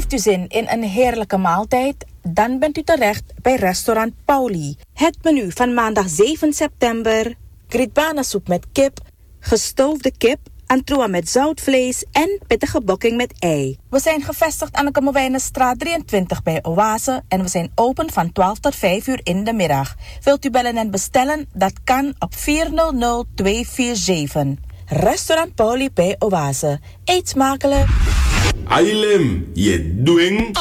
Heeft u zin in een heerlijke maaltijd? Dan bent u terecht bij restaurant Pauli. Het menu van maandag 7 september. Gritbana-soep met kip, gestoofde kip, antroa met zoutvlees en pittige bokking met ei. We zijn gevestigd aan de Kamerwijnenstraat 23 bij Oase en we zijn open van 12 tot 5 uur in de middag. Wilt u bellen en bestellen? Dat kan op 400-247. Restaurant Pauli bij Oase. Eet smakelijk. Ailem, je doing.